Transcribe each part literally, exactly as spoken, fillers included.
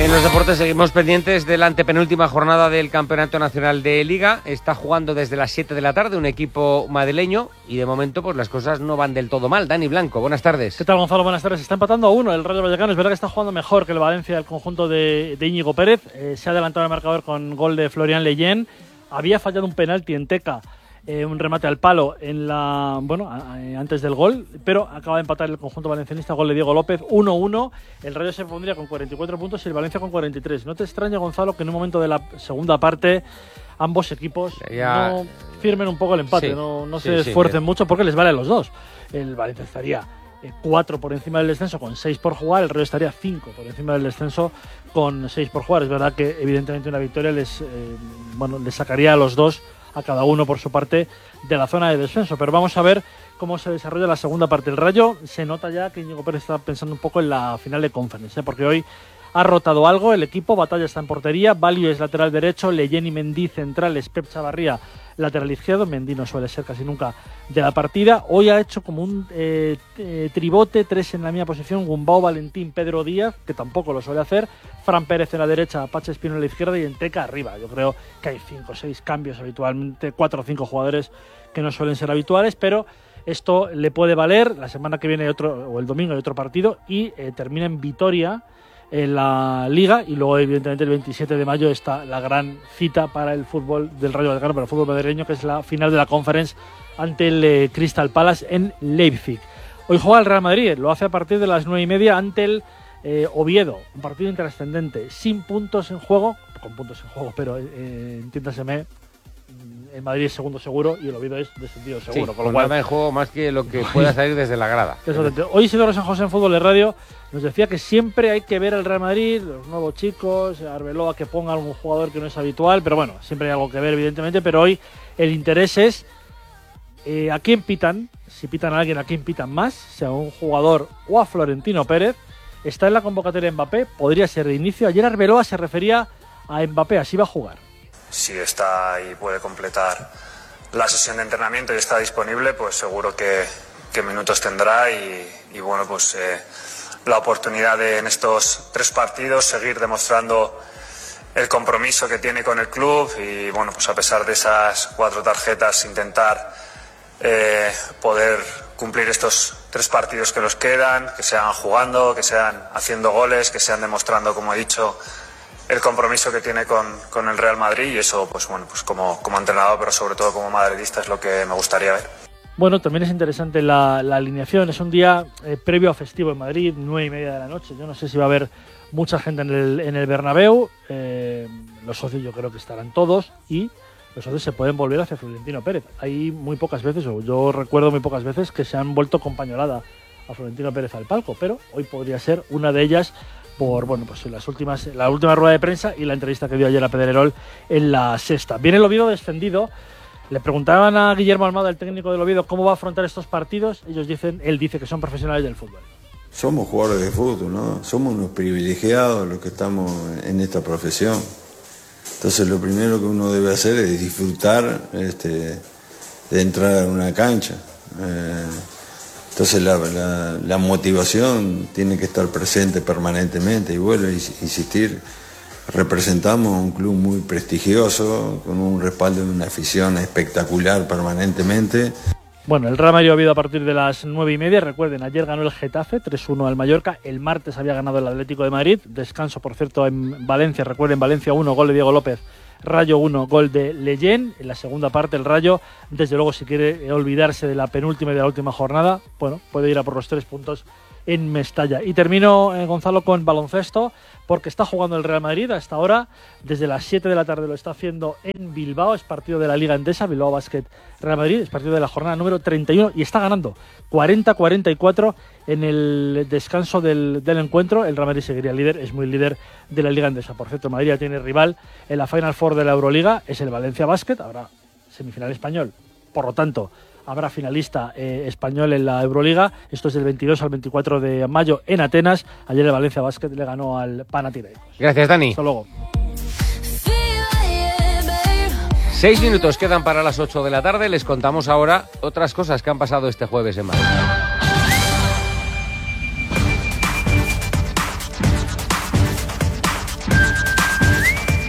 En los deportes seguimos pendientes de la antepenúltima jornada del Campeonato Nacional de Liga. Está jugando desde las siete de la tarde un equipo madrileño y de momento pues las cosas no van del todo mal. Dani Blanco, buenas tardes. ¿Qué tal, Gonzalo? Buenas tardes. Está empatando a uno el Rayo Vallecano. Es verdad que está jugando mejor que el Valencia, el conjunto de, de Íñigo Pérez. Eh, se ha adelantado el marcador con gol de Florian Leyen. Había fallado un penalti en Teca. Eh, un remate al palo en la bueno eh, antes del gol, pero acaba de empatar el conjunto valencianista, gol de Diego López, uno uno. El Rayo se pondría con cuarenta y cuatro puntos y el Valencia con cuarenta y tres. No te extraña, Gonzalo, que en un momento de la segunda parte ambos equipos ya no firmen un poco el empate, sí, no, no sí, se esfuercen sí, mucho porque les vale a los dos. El Valencia estaría cuatro por encima del descenso con seis por jugar, el Rayo estaría cinco por encima del descenso con seis por jugar. Es verdad que evidentemente una victoria les, eh, bueno, les sacaría a los dos, a cada uno por su parte, de la zona de descenso. Pero vamos a ver cómo se desarrolla la segunda parte. El Rayo se nota ya que Íñigo Pérez está pensando un poco en la final de Conference, ¿eh? Porque hoy ha rotado algo el equipo. Batalla está en portería, Valio es lateral derecho, Leyen y Mendy centrales, Pep Chavarría lateral izquierdo. Mendy no suele ser casi nunca de la partida. Hoy ha hecho como un eh, eh, tribote, tres en la misma posición: Gumbau, Valentín, Pedro Díaz, que tampoco lo suele hacer, Fran Pérez en la derecha, Pache Espino en la izquierda y Enteca arriba. Yo creo que hay cinco o seis cambios habitualmente, cuatro o cinco jugadores que no suelen ser habituales, pero esto le puede valer. La semana que viene otro, o el domingo hay otro partido y eh, termina en Vitoria en la Liga, y luego evidentemente el veintisiete de mayo está la gran cita para el fútbol del Rayo Vallecano, para el fútbol madrileño, que es la final de la Conference ante el eh, Crystal Palace en Leipzig. Hoy juega el Real Madrid, lo hace a partir de las nueve y media ante el eh, Oviedo, un partido intrascendente, sin puntos en juego, con puntos en juego, pero eh, entiéndaseme, el Madrid es segundo seguro y el Oviedo es descendido seguro. Sí, con lo cual nada en juego más que lo que pueda salir desde la grada. Hoy Isidoro San José en Fútbol de Radio nos decía que siempre hay que ver al Real Madrid, los nuevos chicos, Arbeloa que ponga algún jugador que no es habitual, pero bueno, siempre hay algo que ver evidentemente, pero hoy el interés es eh, a quién pitan, si pitan a alguien, a quién pitan más, sea un jugador o a Florentino Pérez. Está en la convocatoria Mbappé, podría ser de inicio. Ayer Arbeloa se refería a Mbappé, así va a jugar. Si está y puede completar la sesión de entrenamiento y está disponible, pues seguro que, que minutos tendrá y, y bueno, pues eh, la oportunidad de en estos tres partidos seguir demostrando el compromiso que tiene con el club y bueno, pues a pesar de esas cuatro tarjetas intentar eh, poder cumplir estos tres partidos que nos quedan, que sean jugando, que sean haciendo goles, que sean demostrando, como he dicho, el compromiso que tiene con, con el Real Madrid, y eso, pues bueno, pues como, como entrenador, pero sobre todo como madridista, es lo que me gustaría ver. Bueno, también es interesante la, la alineación. Es un día eh, previo a festivo en Madrid, nueve y media de la noche. Yo no sé si va a haber mucha gente en el, en el Bernabéu. Eh, los socios yo creo que estarán todos y los socios se pueden volver hacia Florentino Pérez. Hay muy pocas veces, o yo recuerdo muy pocas veces, que se han vuelto con pañolada a Florentino Pérez al palco, pero hoy podría ser una de ellas por bueno pues las últimas la última rueda de prensa y la entrevista que dio ayer a Pedrerol en La Sexta. Viene el Oviedo descendido. Le preguntaban a Guillermo Almada, el técnico del Oviedo, cómo va a afrontar estos partidos. Ellos dicen, él dice que son profesionales del fútbol. Somos jugadores de fútbol, ¿no? Somos unos privilegiados los que estamos en esta profesión. Entonces lo primero que uno debe hacer es disfrutar este, de entrar a una cancha. Eh, Entonces la, la, la motivación tiene que estar presente permanentemente y vuelvo a insistir, representamos un club muy prestigioso, con un respaldo de una afición espectacular permanentemente. Bueno, el Real Madrid ha habido a partir de las nueve y media. Recuerden, ayer ganó el Getafe tres uno al Mallorca, el martes había ganado el Atlético de Madrid, descanso por cierto en Valencia, recuerden, Valencia uno, gol de Diego López, Rayo uno, gol de Leyen. En la segunda parte el Rayo, desde luego, si quiere olvidarse de la penúltima y de la última jornada, bueno, puede ir a por los tres puntos en Mestalla. Y termino, eh, Gonzalo, con baloncesto, porque está jugando el Real Madrid hasta ahora, desde las siete de la tarde lo está haciendo en Bilbao, es partido de la Liga Endesa, Bilbao Basket Real Madrid, es partido de la jornada número treinta y uno y está ganando cuarenta a cuarenta y cuatro en el descanso del, del encuentro. El Real Madrid seguiría líder, es muy líder de la Liga Endesa. Por cierto, Madrid ya tiene rival en la Final Four de la Euroliga, es el Valencia Basket, habrá semifinal español, por lo tanto habrá finalista eh, español en la Euroliga. Esto es del veintidós al veinticuatro de mayo en Atenas. Ayer el Valencia Basket le ganó al Panathinaikos. Gracias, Dani. Hasta luego. Seis minutos quedan para las ocho de la tarde. Les contamos ahora otras cosas que han pasado este jueves en Madrid.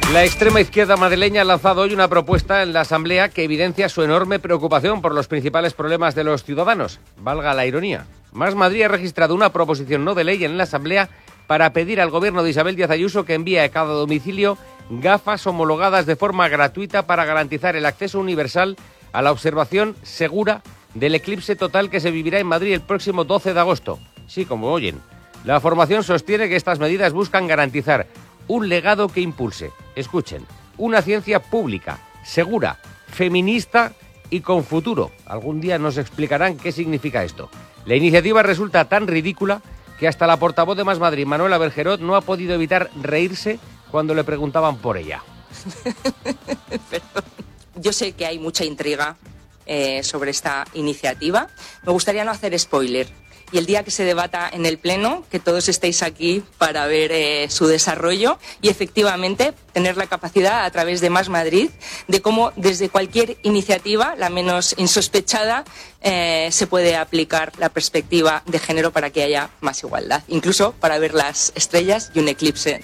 La extrema izquierda madrileña ha lanzado hoy una propuesta en la Asamblea que evidencia su enorme preocupación por los principales problemas de los ciudadanos. Valga la ironía. Más Madrid ha registrado una proposición no de ley en la Asamblea para pedir al gobierno de Isabel Díaz Ayuso que envíe a cada domicilio gafas homologadas de forma gratuita para garantizar el acceso universal a la observación segura del eclipse total que se vivirá en Madrid el próximo doce de agosto. Sí, como oyen. La formación sostiene que estas medidas buscan garantizar un legado que impulse, escuchen, una ciencia pública, segura, feminista y con futuro. Algún día nos explicarán qué significa esto. La iniciativa resulta tan ridícula que hasta la portavoz de Más Madrid, Manuela Bergerot, no ha podido evitar reírse cuando le preguntaban por ella. Perdón. Yo sé que hay mucha intriga eh, sobre esta iniciativa. Me gustaría no hacer spoiler. Y el día que se debata en el Pleno, que todos estéis aquí para ver eh, su desarrollo y efectivamente tener la capacidad a través de Más Madrid de cómo desde cualquier iniciativa, la menos insospechada, eh, se puede aplicar la perspectiva de género para que haya más igualdad, incluso para ver las estrellas y un eclipse.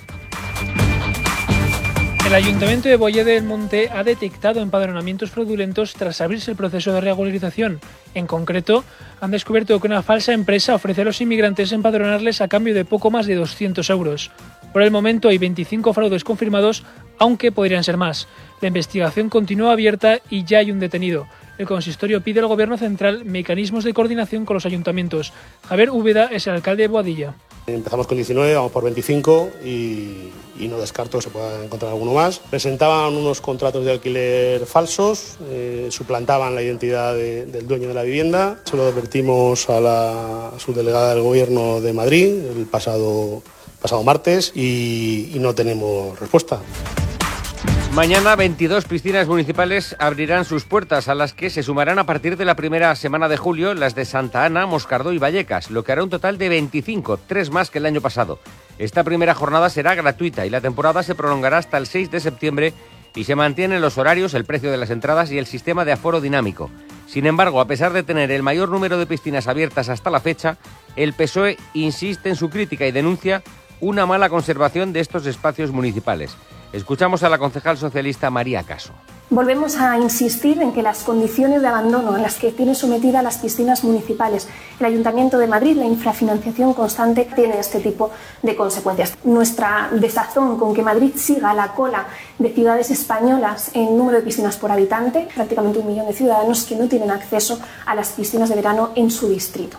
El Ayuntamiento de Bollede del Monte ha detectado empadronamientos fraudulentos tras abrirse el proceso de regularización. En concreto, han descubierto que una falsa empresa ofrece a los inmigrantes empadronarles a cambio de poco más de doscientos euros. Por el momento hay veinticinco fraudes confirmados, aunque podrían ser más. La investigación continúa abierta y ya hay un detenido. El consistorio pide al Gobierno central mecanismos de coordinación con los ayuntamientos. Javier Úbeda es el alcalde de Boadilla. Empezamos con diecinueve, vamos por veinticinco y, y no descarto que se pueda encontrar alguno más. Presentaban unos contratos de alquiler falsos, eh, suplantaban la identidad de, del dueño de la vivienda. Se lo advertimos a la subdelegada del Gobierno de Madrid el pasado, pasado martes y, y no tenemos respuesta. Mañana veintidós piscinas municipales abrirán sus puertas, a las que se sumarán a partir de la primera semana de julio las de Santa Ana, Moscardó y Vallecas, lo que hará un total de veinticinco, tres más que el año pasado. Esta primera jornada será gratuita y la temporada se prolongará hasta el seis de septiembre y se mantienen los horarios, el precio de las entradas y el sistema de aforo dinámico. Sin embargo, a pesar de tener el mayor número de piscinas abiertas hasta la fecha, el P S O E insiste en su crítica y denuncia una mala conservación de estos espacios municipales. Escuchamos a la concejal socialista María Caso. Volvemos a insistir en que las condiciones de abandono en las que tienen sometidas las piscinas municipales el Ayuntamiento de Madrid, la infrafinanciación constante, tiene este tipo de consecuencias. Nuestra desazón con que Madrid siga a la cola de ciudades españolas en número de piscinas por habitante, prácticamente un millón de ciudadanos que no tienen acceso a las piscinas de verano en su distrito.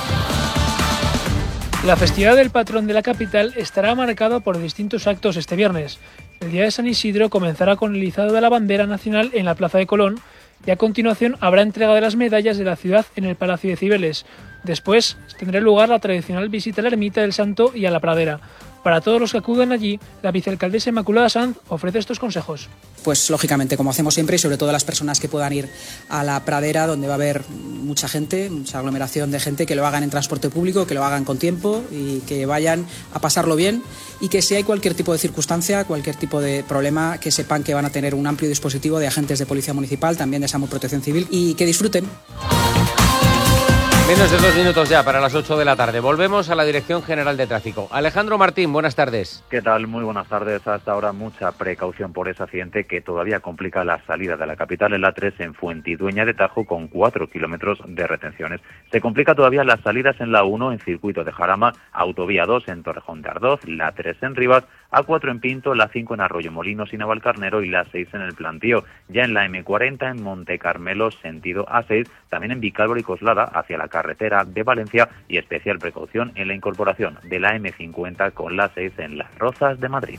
La festividad del patrón de la capital estará marcada por distintos actos este viernes. El día de San Isidro comenzará con el izado de la bandera nacional en la Plaza de Colón y a continuación habrá entrega de las medallas de la ciudad en el Palacio de Cibeles. Después tendrá lugar la tradicional visita a la Ermita del Santo y a la Pradera. Para todos los que acudan allí, la vicealcaldesa Inmaculada Sanz ofrece estos consejos. Pues lógicamente, como hacemos siempre, y sobre todo las personas que puedan ir a la Pradera, donde va a haber mucha gente, mucha aglomeración de gente, que lo hagan en transporte público, que lo hagan con tiempo y que vayan a pasarlo bien, y que si hay cualquier tipo de circunstancia, cualquier tipo de problema, que sepan que van a tener un amplio dispositivo de agentes de Policía Municipal, también de SAMUR Protección Civil, y que disfruten. Menos de dos minutos ya para las ocho de la tarde. Volvemos a la Dirección General de Tráfico. Alejandro Martín, buenas tardes. ¿Qué tal? Muy buenas tardes. Hasta ahora mucha precaución por ese accidente que todavía complica la salida de la capital en la tres en Fuentidueña de Tajo con cuatro kilómetros de retenciones. Se complica todavía las salidas en la uno en Circuito de Jarama, Autovía dos en Torrejón de Ardoz, la tres en Rivas, A cuatro en Pinto, la cinco en Arroyo Molinos y Navalcarnero y la seis en El Plantío. Ya en la eme cuarenta en Monte Carmelo, sentido A seis, también en Vicálvaro y Coslada hacia la carretera de Valencia y especial precaución en la incorporación de la eme cincuenta con la seis en Las Rozas de Madrid.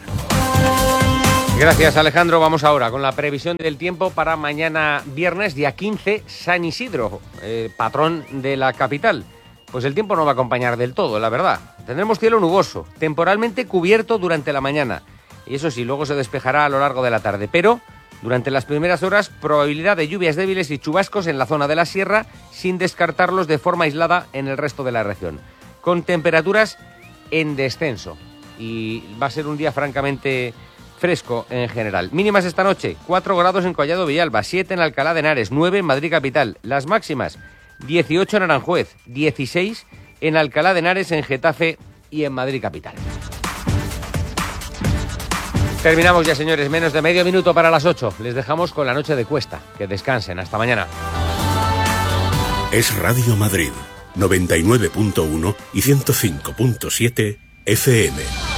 Gracias, Alejandro. Vamos ahora con la previsión del tiempo para mañana viernes, día quince, San Isidro, eh, patrón de la capital. Pues el tiempo no va a acompañar del todo, la verdad. Tendremos cielo nuboso, temporalmente cubierto durante la mañana. Y eso sí, luego se despejará a lo largo de la tarde. Pero durante las primeras horas, probabilidad de lluvias débiles y chubascos en la zona de la sierra, sin descartarlos de forma aislada en el resto de la región. Con temperaturas en descenso. Y va a ser un día francamente fresco en general. Mínimas esta noche, cuatro grados en Collado Villalba, siete en Alcalá de Henares, nueve en Madrid capital. Las máximas, dieciocho en Aranjuez, dieciséis en Alcalá de Henares, en Getafe y en Madrid capital. Terminamos ya, señores. Menos de medio minuto para las ocho. Les dejamos con la noche de Cuesta. Que descansen. Hasta mañana. Es Radio Madrid, noventa y nueve punto uno y ciento cinco punto siete F M.